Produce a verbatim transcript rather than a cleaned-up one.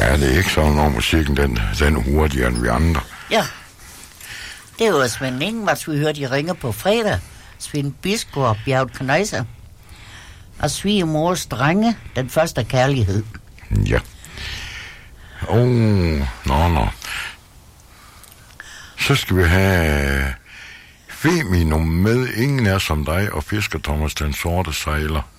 Ja, det er ikke sådan, når musikken den, den er hurtigere end vi andre. Ja. Det var Svend Ingvars, vi hørte i Ringe på fredag. Svend Bisgaard, Bjerg Knejser. Og svigermors drenge, den første kærlighed. Ja. Åh, oh, nå, nå. Så skal vi have Feminum med Ingen er som dig og Fisker Thomas den sorte sejler.